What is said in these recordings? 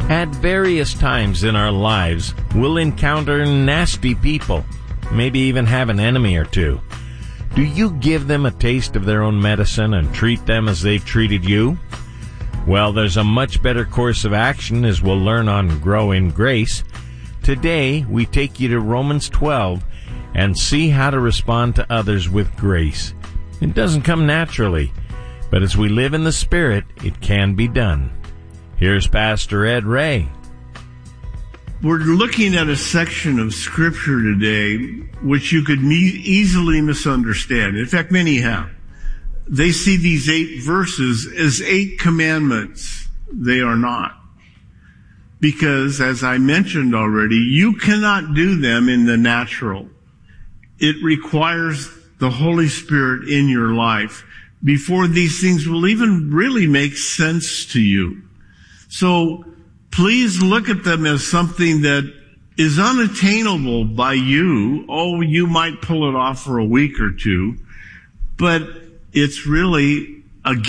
At various times in our lives, we'll encounter nasty people, maybe even have an enemy or two. Do you give them a taste of their own medicine and treat them as they've treated you? Well, there's a much better course of action, as we'll learn on Grow in Grace. Today, we take you to Romans 12 and see how to respond to others with grace. It doesn't come naturally, but as we live in the Spirit, it can be done. Here's Pastor Ed Ray. We're looking at a section of Scripture today which you could easily misunderstand. In fact, many have. They see these 8 verses as 8 commandments. They are not. Because, as I mentioned already, you cannot do them in the natural. It requires the Holy Spirit in your life before these things will even really make sense to you. So please look at them as something that is unattainable by you. Oh, you might pull it off for a week or two, but it's really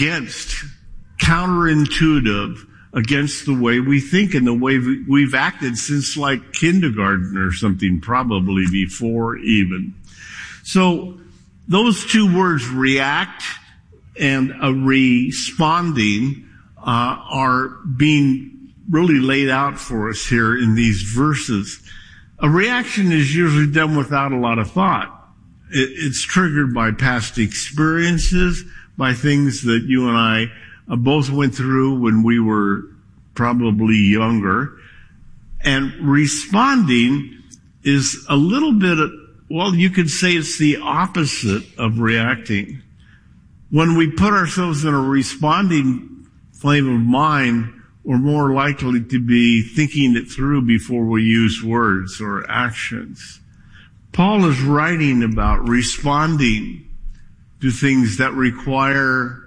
counterintuitive against the way we think and the way we've acted since like kindergarten or something, probably before even. So those 2 words, react and responding, are being really laid out for us here in these verses. A reaction is usually done without a lot of thought. It's triggered by past experiences, by things that you and I both went through when we were probably younger. And responding is a little bit, well, you could say it's the opposite of reacting. When we put ourselves in a responding frame of mind, we're more likely to be thinking it through before we use words or actions. Paul is writing about responding to things that require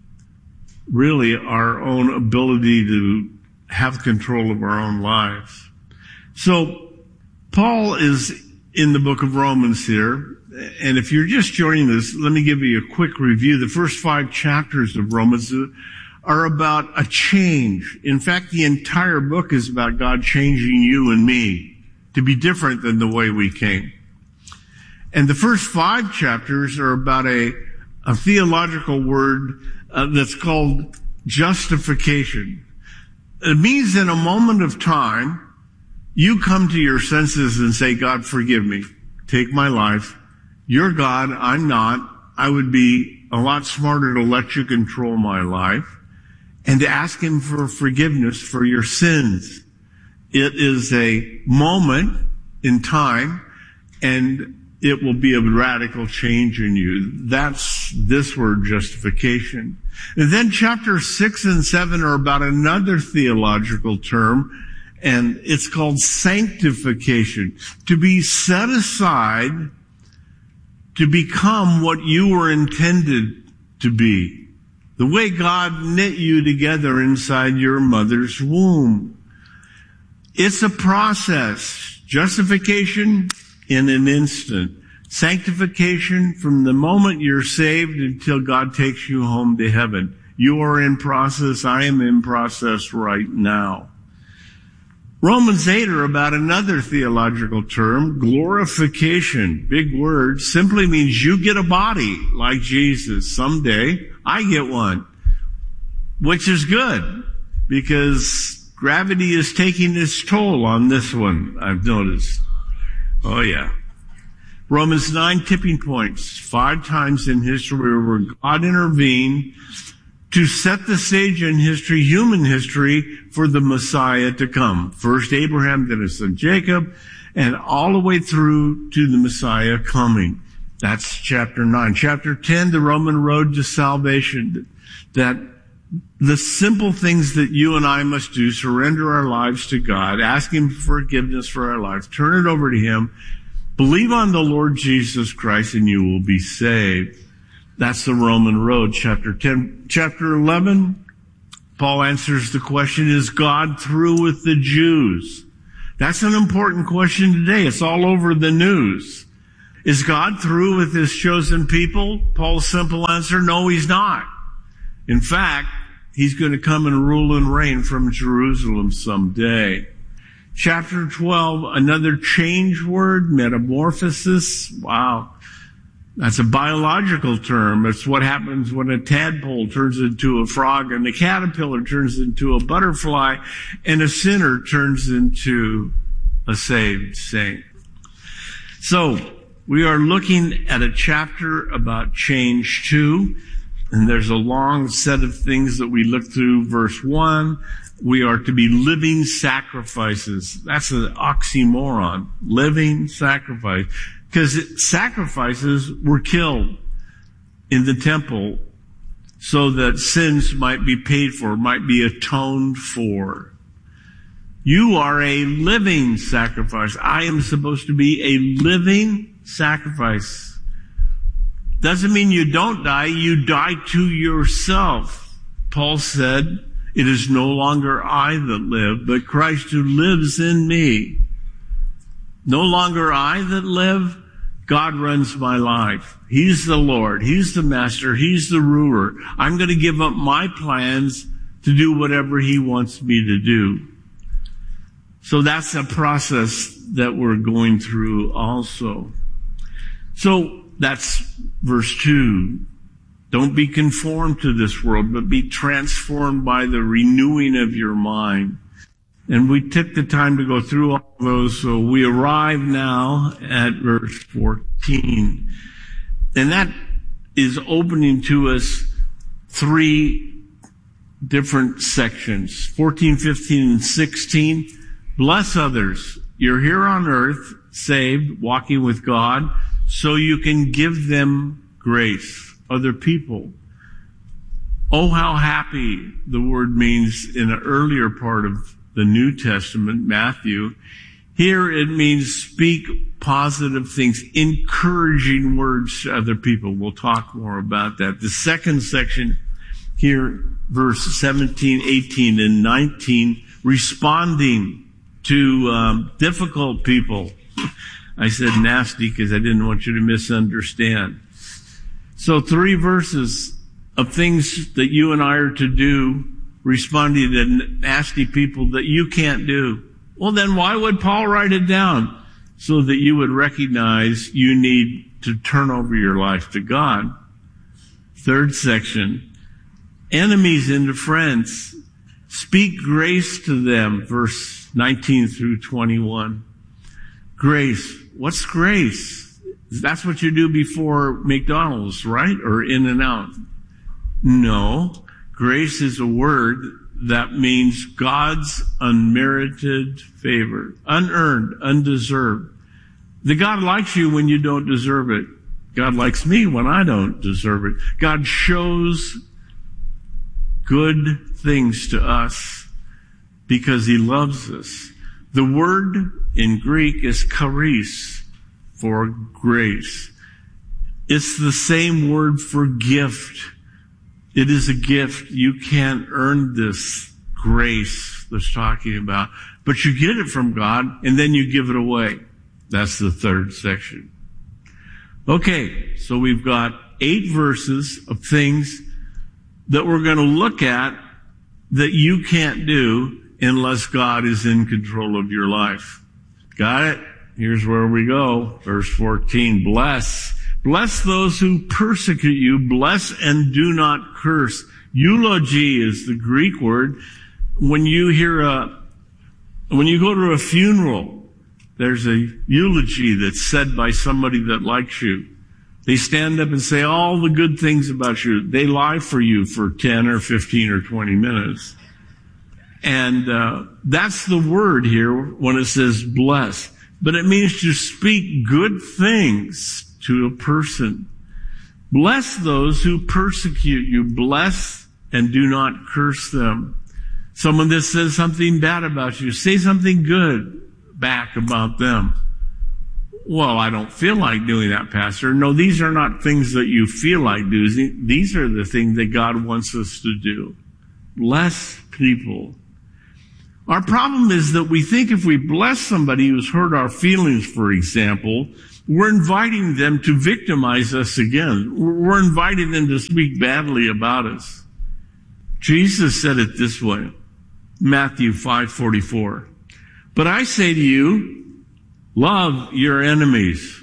really our own ability to have control of our own lives. So Paul is in the book of Romans here. And if you're just joining us, let me give you a quick review. The first 5 chapters of Romans are about a change. In fact, the entire book is about God changing you and me to be different than the way we came. And the first 5 chapters are about a theological word that's called justification. It means in a moment of time, you come to your senses and say, God, forgive me. Take my life. You're God. I'm not. I would be a lot smarter to let you control my life and to ask him for forgiveness for your sins. It is a moment in time, and it will be a radical change in you. That's this word, justification. And then chapters 6 and 7 are about another theological term, and it's called sanctification. To be set aside to become what you were intended to be. The way God knit you together inside your mother's womb. It's a process. Justification in an instant. Sanctification from the moment you're saved until God takes you home to heaven. You are in process. I am in process right now. Romans 8 are about another theological term, glorification. Big word. Simply means you get a body like Jesus. Someday I get one, which is good because gravity is taking its toll on this one, I've noticed. Oh yeah. Romans 9 tipping points. 5 times in history where God intervened to set the stage in history, human history, for the Messiah to come. First Abraham, then his son Jacob, and all the way through to the Messiah coming. That's chapter 9. Chapter 10, the Roman road to salvation. That the simple things that you and I must do, surrender our lives to God, ask him for forgiveness for our lives, turn it over to him, believe on the Lord Jesus Christ, and you will be saved. That's the Roman road, chapter 10. Chapter 11, Paul answers the question, is God through with the Jews? That's an important question today. It's all over the news. Is God through with his chosen people? Paul's simple answer, no, he's not. In fact, He's going to come and rule and reign from Jerusalem someday. Chapter 12, another change word, metamorphosis. Wow. That's a biological term. It's what happens when a tadpole turns into a frog and a caterpillar turns into a butterfly and a sinner turns into a saved saint. So, we are looking at a chapter about change 2, and there's a long set of things that we look through. Verse 1, we are to be living sacrifices. That's an oxymoron. Living sacrifice. Because sacrifices were killed in the temple so that sins might be paid for, might be atoned for. You are a living sacrifice. I am supposed to be a living sacrifice. Doesn't mean you don't die. You die to yourself. Paul said, it is no longer I that live, but Christ who lives in me. No longer I that live. God runs my life. He's the Lord. He's the master. He's the ruler. I'm going to give up my plans to do whatever he wants me to do. So that's a process that we're going through also. So that's verse 2. Don't be conformed to this world, but be transformed by the renewing of your mind. And we took the time to go through all of those, so we arrive now at verse 14. And that is opening to us 3 different sections, 14, 15, and 16. Bless others. You're here on earth, saved, walking with God, so you can give them grace, other people. Oh, how happy the word means in an earlier part of the New Testament, Matthew. Here it means speak positive things, encouraging words to other people. We'll talk more about that. The second section here, verse 17, 18, and 19, responding to difficult people. I said nasty because I didn't want you to misunderstand. So 3 verses of things that you and I are to do, responding to nasty people that you can't do. Well, then why would Paul write it down? So that you would recognize you need to turn over your life to God. Third section, enemies into friends. Speak grace to them, verse 19 through 21. Grace. What's grace? That's what you do before McDonald's, right? Or In-N-Out. No. Grace is a word that means God's unmerited favor. Unearned, undeserved. The God likes you when you don't deserve it. God likes me when I don't deserve it. God shows good things to us because he loves us. The word in Greek is charis, for grace. It's the same word for gift. It is a gift. You can't earn this grace that's talking about, but you get it from God and then you give it away. That's the third section. Okay, so we've got 8 verses of things that we're going to look at that you can't do unless God is in control of your life. Got it? Here's where we go. Verse 14, bless. Bless those who persecute you. Bless and do not curse. Eulogy is the Greek word. When you go to a funeral, there's a eulogy that's said by somebody that likes you. They stand up and say all the good things about you. They lie for you for 10 or 15 or 20 minutes. And that's the word here when it says bless. But it means to speak good things to a person. Bless those who persecute you. Bless and do not curse them. Someone that says something bad about you, say something good back about them. Well, I don't feel like doing that, Pastor. No, these are not things that you feel like doing. These are the things that God wants us to do. Bless people. Our problem is that we think if we bless somebody who's hurt our feelings, for example, we're inviting them to victimize us again. We're inviting them to speak badly about us. Jesus said it this way, Matthew 5:44. But I say to you, love your enemies.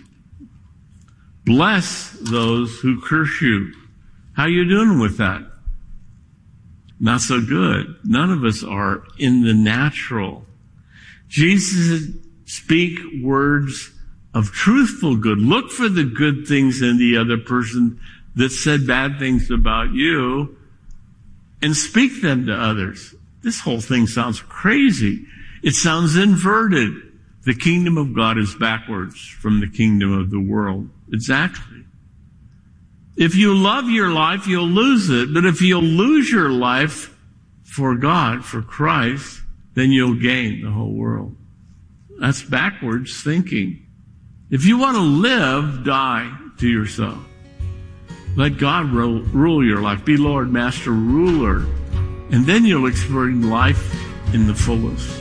Bless those who curse you. How you doing with that? Not so good. None of us are in the natural. Jesus said, speak words of truthful good. Look for the good things in the other person that said bad things about you and speak them to others. This whole thing sounds crazy. It sounds inverted. The kingdom of God is backwards from the kingdom of the world. Exactly. If you love your life, you'll lose it. But if you'll lose your life for God, for Christ, then you'll gain the whole world. That's backwards thinking. If you want to live, die to yourself. Let God rule your life. Be Lord, Master, Ruler. And then you'll experience life in the fullest.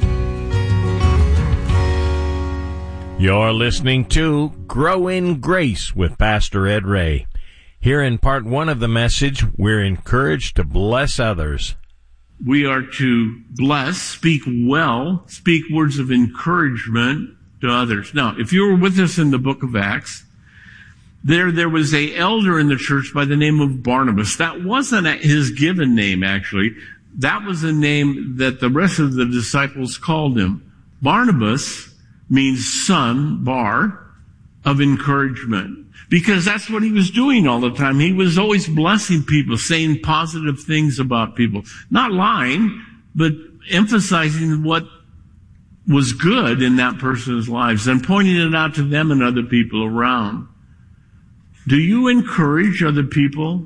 You're listening to Grow in Grace with Pastor Ed Ray. Here in part 1 of the message, we're encouraged to bless others. We are to bless, speak well, speak words of encouragement to others. Now, if you were with us in the book of Acts, there was an elder in the church by the name of Barnabas. That wasn't his given name, actually. That was a name that the rest of the disciples called him. Barnabas means son, bar, of encouragement. Because that's what he was doing all the time. He was always blessing people, saying positive things about people. Not lying, but emphasizing what was good in that person's lives and pointing it out to them and other people around. Do you encourage other people?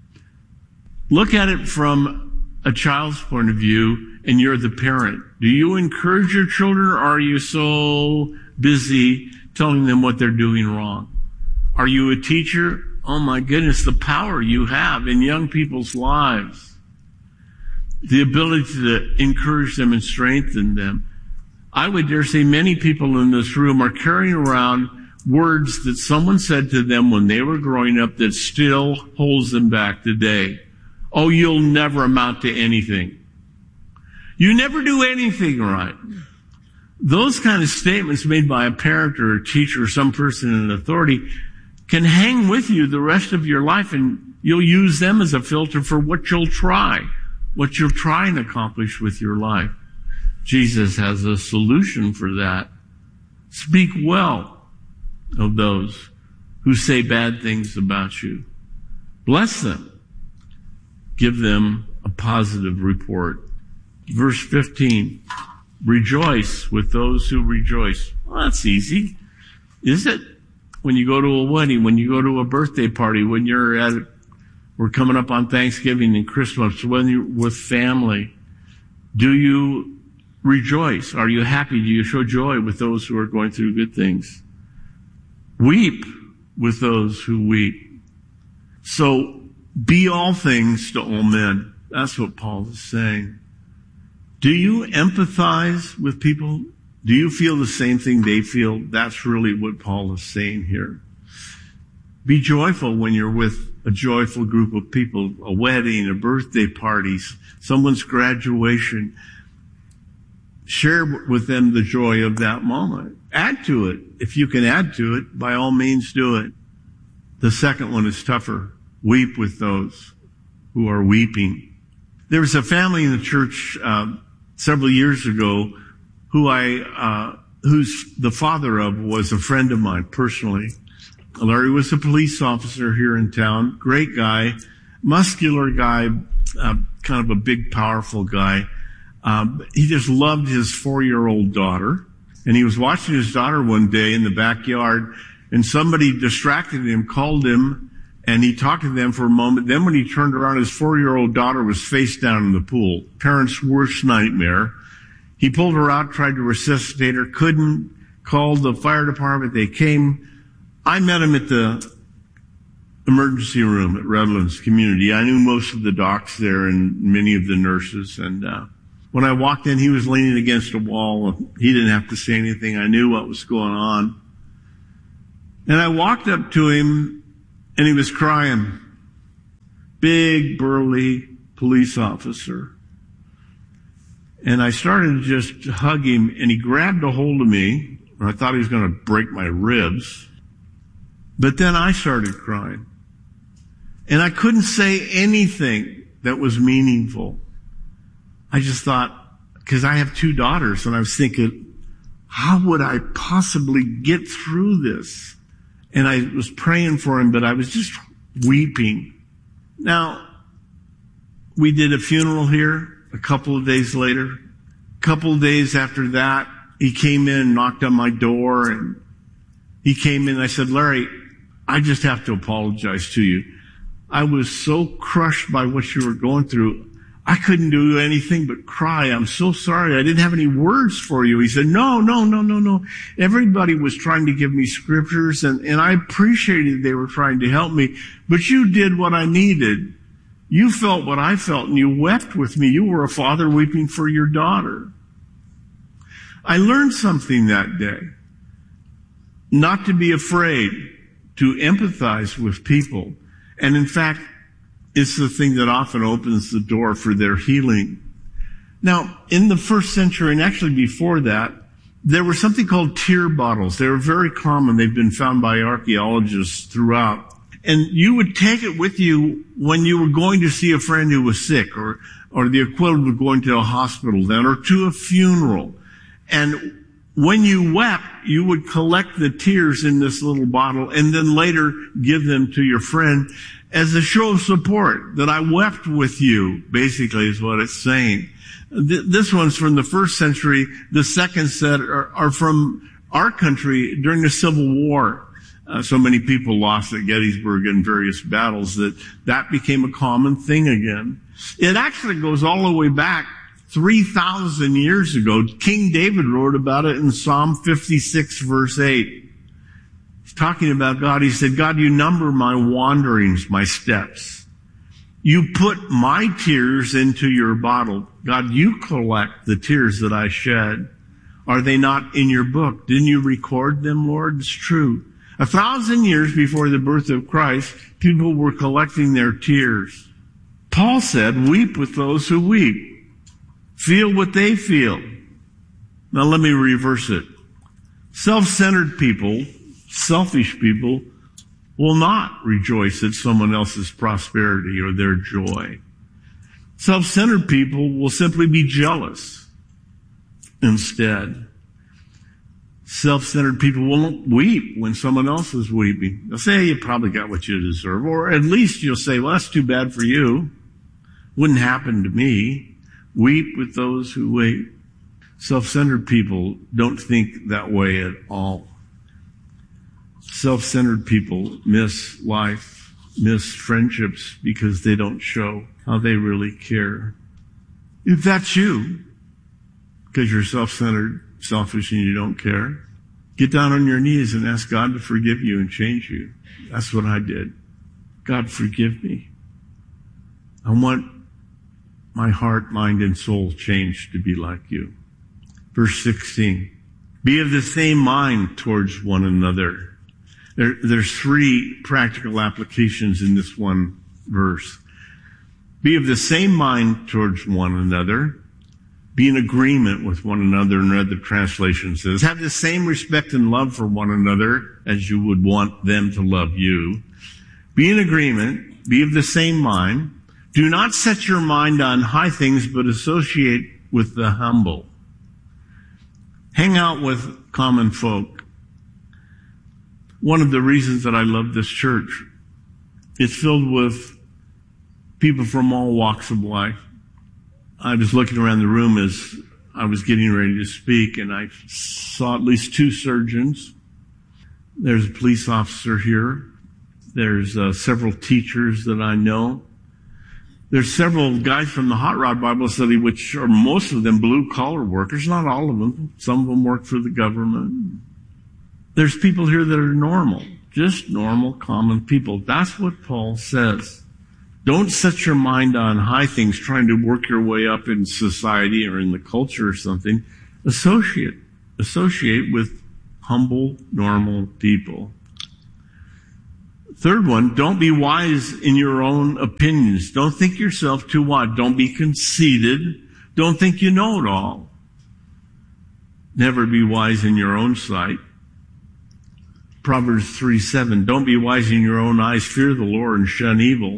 Look at it from a child's point of view, and you're the parent. Do you encourage your children, or are you so busy telling them what they're doing wrong? Are you a teacher? Oh my goodness, the power you have in young people's lives. The ability to encourage them and strengthen them. I would dare say many people in this room are carrying around words that someone said to them when they were growing up that still holds them back today. Oh, you'll never amount to anything. You never do anything right. Those kind of statements made by a parent or a teacher or some person in authority can hang with you the rest of your life, and you'll use them as a filter for what you'll try and accomplish with your life. Jesus has a solution for that. Speak well of those who say bad things about you. Bless them. Give them a positive report. Verse 15, rejoice with those who rejoice. Well, that's easy. Is it? When you go to a wedding, when you go to a birthday party, when we're coming up on Thanksgiving and Christmas, when you're with family, do you rejoice? Are you happy? Do you show joy with those who are going through good things? Weep with those who weep. So be all things to all men. That's what Paul is saying. Do you empathize with people? Do you feel the same thing they feel? That's really what Paul is saying here. Be joyful when you're with a joyful group of people, a wedding, a birthday party, someone's graduation. Share with them the joy of that moment. Add to it. If you can add to it, by all means do it. The second one is tougher. Weep with those who are weeping. There was a family in the church several years ago who's the father of was a friend of mine personally. Larry was a police officer here in town. Great guy, muscular guy, kind of a big, powerful guy. He just loved his 4-year-old daughter. And he was watching his daughter one day in the backyard, and somebody distracted him, called him, and he talked to them for a moment. Then when he turned around, his 4-year-old daughter was face down in the pool. Parents' worst nightmare. He pulled her out, tried to resuscitate her, couldn't, called the fire department. They came. I met him at the emergency room at Redlands Community. I knew most of the docs there and many of the nurses. And when I walked in, he was leaning against a wall. He didn't have to say anything. I knew what was going on. And I walked up to him, and he was crying. Big, burly, police officer. And I started to just hug him, and he grabbed a hold of me, and I thought he was going to break my ribs. But then I started crying. And I couldn't say anything that was meaningful. I just thought, because I have 2 daughters, and I was thinking, how would I possibly get through this? And I was praying for him, but I was just weeping. Now, we did a funeral here a couple of days later. A couple of days after that, he came in and knocked on my door, and he came in and I said, Larry, I just have to apologize to you. I was so crushed by what you were going through. I couldn't do anything but cry. I'm so sorry. I didn't have any words for you. He said, no. Everybody was trying to give me scriptures, and I appreciated they were trying to help me, but you did what I needed. You felt what I felt, and you wept with me. You were a father weeping for your daughter. I learned something that day. Not to be afraid to empathize with people. And in fact, it's the thing that often opens the door for their healing. Now, in the first century, and actually before that, there was something called tear bottles. They were very common. They've been found by archaeologists throughout. And you would take it with you when you were going to see a friend who was sick, or the equivalent of going to a hospital then, or to a funeral. And when you wept, you would collect the tears in this little bottle and then later give them to your friend as a show of support, that I wept with you, basically is what it's saying. This one's from the first century. The second set are from our country during the Civil War. So many people lost at Gettysburg in various battles that became a common thing again. It actually goes all the way back 3,000 years ago. King David wrote about it in Psalm 56, verse 8. He's talking about God. He said, God, you number my wanderings, my steps. You put my tears into your bottle. God, you collect the tears that I shed. Are they not in your book? Didn't you record them, Lord? It's true. 1,000 years before the birth of Christ, people were collecting their tears. Paul said, weep with those who weep. Feel what they feel. Now let me reverse it. Self-centered people, selfish people, will not rejoice at someone else's prosperity or their joy. Self-centered people will simply be jealous instead. Self-centered people won't weep when someone else is weeping. They'll say, hey, you probably got what you deserve. Or at least you'll say, well, that's too bad for you. Wouldn't happen to me. Weep with those who weep. Self-centered people don't think that way at all. Self-centered people miss life, miss friendships because they don't show how they really care. If that's you, because you're self-centered, selfish, and you don't care, get down on your knees and ask God to forgive you and change you. That's what I did. God, forgive me. I want my heart, mind, and soul changed to be like you. Verse 16. Be of the same mind towards one another. There's 3 practical applications in this one verse. Be of the same mind towards one another. Be in agreement with one another, and other translation says, have the same respect and love for one another as you would want them to love you. Be in agreement. Be of the same mind. Do not set your mind on high things, but associate with the humble. Hang out with common folk. One of the reasons that I love this church, it's filled with people from all walks of life. I was looking around the room as I was getting ready to speak, and I saw at least 2 surgeons. There's a police officer here. There's several teachers that I know. There's several guys from the Hot Rod Bible Study, which are most of them blue-collar workers. Not all of them. Some of them work for the government. There's people here that are normal, just normal, common people. That's what Paul says. Don't set your mind on high things, trying to work your way up in society or in the culture or something. Associate with humble, normal people. Third one, don't be wise in your own opinions. Don't think yourself too wise. Don't be conceited. Don't think you know it all. Never be wise in your own sight. Proverbs 3:7, don't be wise in your own eyes. Fear the Lord and shun evil.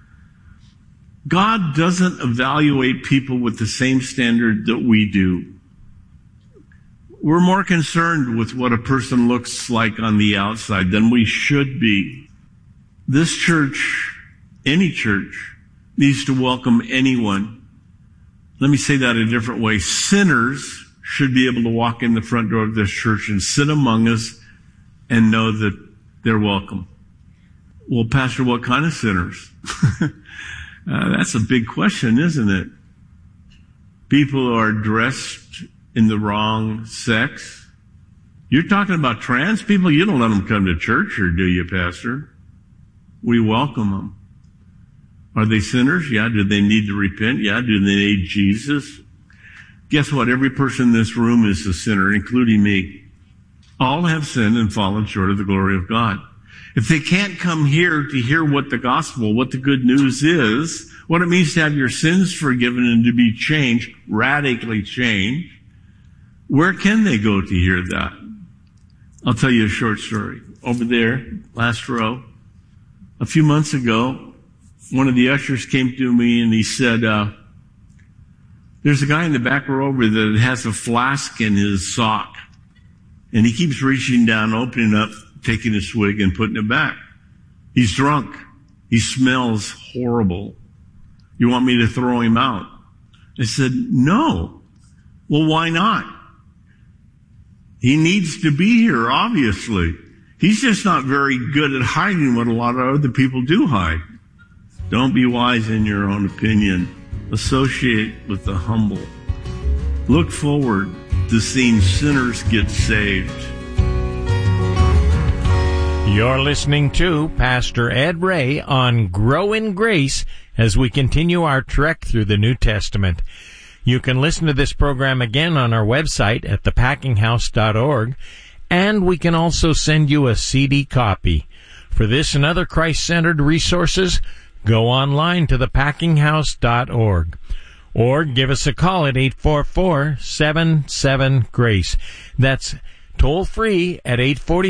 God doesn't evaluate people with the same standard that we do. We're more concerned with what a person looks like on the outside than we should be. This church, any church, needs to welcome anyone. Let me say that a different way. Sinners should be able to walk in the front door of this church and sit among us and know that they're welcome. Well, Pastor, what kind of sinners? That's a big question, isn't it? People who are dressed in the wrong sex. You're talking about trans people? You don't let them come to church, or do you, Pastor? We welcome them. Are they sinners? Yeah. Do they need to repent? Yeah. Do they need Jesus? Guess what? Every person in this room is a sinner, including me. All have sinned and fallen short of the glory of God. If they can't come here to hear what the gospel, what the good news is, what it means to have your sins forgiven and to be changed, radically changed, where can they go to hear that? I'll tell you a short story. Over there, last row, a few months ago, one of the ushers came to me and he said, there's a guy in the back row over there that has a flask in his sock. And he keeps reaching down, opening up, taking a swig and putting it back. He's drunk. He smells horrible. You want me to throw him out? I said, no. Well, why not? He needs to be here, obviously. He's just not very good at hiding what a lot of other people do hide. Don't be wise in your own opinion. Associate with the humble. Look forward to seeing sinners get saved. You're listening to Pastor Ed Ray on Grow in Grace as we continue our trek through the New Testament. You can listen to this program again on our website at thepackinghouse.org, and we can also send you a CD copy. For this and other Christ-centered resources, go online to thepackinghouse.org. Or give us a call at 844-77-GRACE. That's toll free at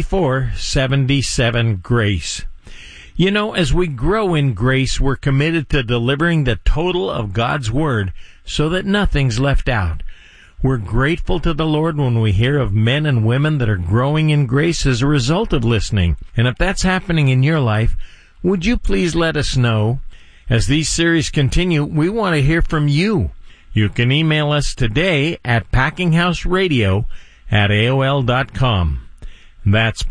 844-77-GRACE. You know, as we grow in grace, we're committed to delivering the total of God's Word so that nothing's left out. We're grateful to the Lord when we hear of men and women that are growing in grace as a result of listening. And if that's happening in your life, would you please let us know? As these series continue, we want to hear from you. You can email us today at packinghouseradio@AOL.com. That's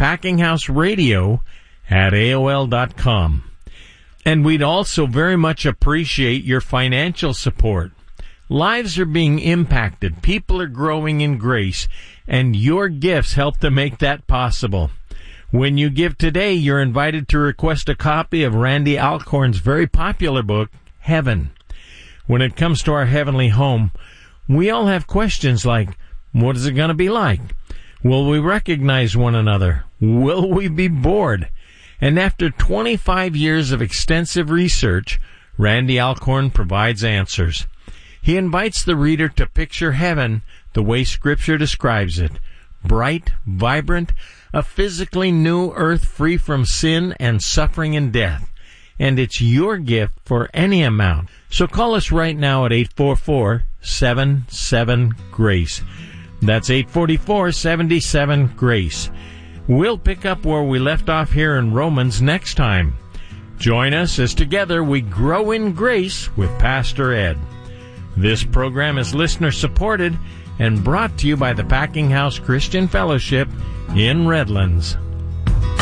packinghouseradio@AOL.com. And we'd also very much appreciate your financial support. Lives are being impacted, people are growing in grace, and your gifts help to make that possible. When you give today, you're invited to request a copy of Randy Alcorn's very popular book, Heaven. When it comes to our heavenly home, we all have questions like, what is it going to be like? Will we recognize one another? Will we be bored? And after 25 years of extensive research, Randy Alcorn provides answers. He invites the reader to picture heaven the way Scripture describes it. Bright, vibrant, a physically new earth free from sin and suffering and death. And it's your gift for any amount. So call us right now at 844-77-GRACE. That's 844-77-GRACE. We'll pick up where we left off here in Romans next time. Join us as together we grow in grace with Pastor Ed. This program is listener-supported and brought to you by the Packing House Christian Fellowship in Redlands.